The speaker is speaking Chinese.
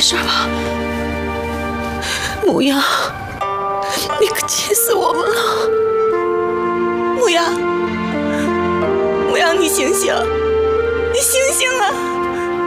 事吧？牧羊，你可气死我们了！牧羊，牧羊，你醒醒！